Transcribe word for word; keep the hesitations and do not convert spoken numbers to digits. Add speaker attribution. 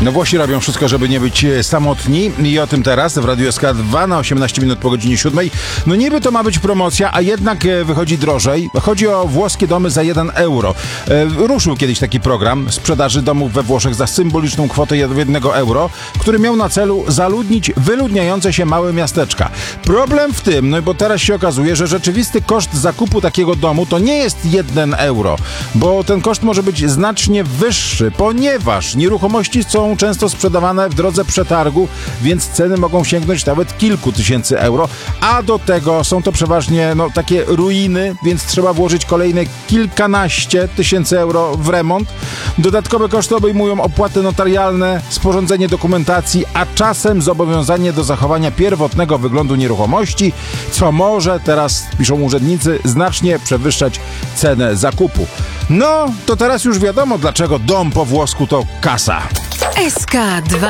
Speaker 1: No Włosi robią wszystko, żeby nie być samotni i o tym teraz w Radiu S K dwa na osiemnaście minut po godzinie siódmej. No niby to ma być promocja, a jednak wychodzi drożej. Chodzi o włoskie domy za jeden euro. E, ruszył kiedyś taki program sprzedaży domów we Włoszech za symboliczną kwotę jednego euro, który miał na celu zaludnić wyludniające się małe miasteczka. Problem w tym, no bo teraz się okazuje, że rzeczywisty koszt zakupu takiego domu to nie jest jeden euro, bo ten koszt może być znacznie wyższy, ponieważ nieruchomości są często sprzedawane w drodze przetargu, więc ceny mogą sięgnąć nawet kilku tysięcy euro, a do tego są to przeważnie no, takie ruiny, więc trzeba włożyć kolejne kilkanaście tysięcy euro w remont. Dodatkowe koszty obejmują opłaty notarialne, sporządzenie dokumentacji, a czasem zobowiązanie do zachowania pierwotnego wyglądu nieruchomości, co może, teraz piszą urzędnicy, znacznie przewyższać cenę zakupu. No, to teraz już wiadomo, dlaczego dom po włosku to kasa.
Speaker 2: S K dwa.